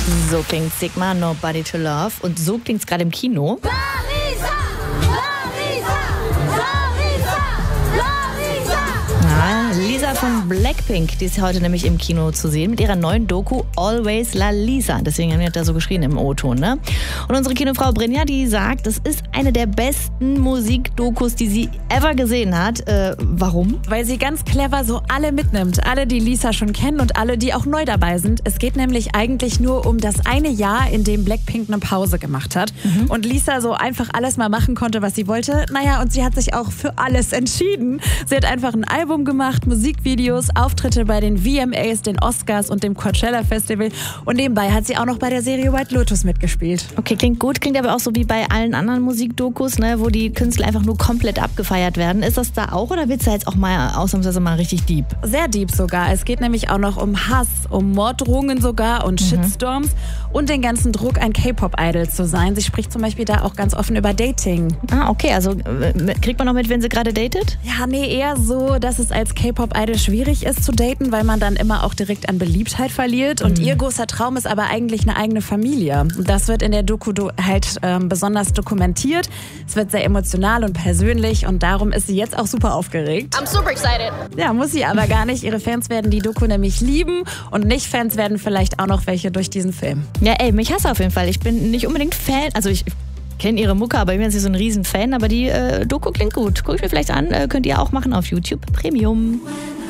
So klingt Sigma, Nobody to Love. Und so klingt es gerade im Kino. Lisa von Blackpink, die ist heute nämlich im Kino zu sehen mit ihrer neuen Doku Always La Lisa. Deswegen haben wir da so geschrien im O-Ton, ne? Und unsere Kinofrau Brinja, die sagt, das ist eine der besten Musikdokus, die sie ever gesehen hat. Warum? Weil sie ganz clever so alle mitnimmt. Alle, die Lisa schon kennen und alle, die auch neu dabei sind. Es geht nämlich eigentlich nur um das eine Jahr, in dem Blackpink eine Pause gemacht hat. Und Lisa so einfach alles mal machen konnte, was sie wollte. Naja, und sie hat sich auch für alles entschieden. Sie hat einfach ein Album gemacht, Musikvideos, Auftritte bei den VMAs, den Oscars und dem Coachella Festival. Und nebenbei hat sie auch noch bei der Serie White Lotus mitgespielt. Okay, klingt gut, klingt aber auch so wie bei allen anderen Musikdokus, ne, wo die Künstler einfach nur komplett abgefeiert werden. Ist das da auch oder wird's da jetzt auch mal ausnahmsweise mal richtig deep? Sehr deep sogar. Es geht nämlich auch noch um Hass, um Morddrohungen sogar und Shitstorms und den ganzen Druck, ein K-Pop-Idol zu sein. Sie spricht zum Beispiel da auch ganz offen über Dating. Ah, okay, also kriegt man noch mit, wenn sie gerade datet? Ja, nee, eher so, dass es als K-Pop-Idol schwierig ist zu daten, weil man dann immer auch direkt an Beliebtheit verliert. Und ihr großer Traum ist aber eigentlich eine eigene Familie. Das wird in der Doku halt besonders dokumentiert. Es wird sehr emotional und persönlich und darum ist sie jetzt auch super aufgeregt. I'm super excited. Ja, muss sie aber gar nicht. Ihre Fans werden die Doku nämlich lieben und Nicht-Fans werden vielleicht auch noch welche durch diesen Film. Ja, ey, mich hasse auf jeden Fall. Ich bin nicht unbedingt Fan, also ich kenne ihre Mucke, aber ich bin jetzt nicht so ein Riesen-Fan, aber die Doku klingt gut. Guck ich mir vielleicht an, könnt ihr auch machen auf YouTube Premium.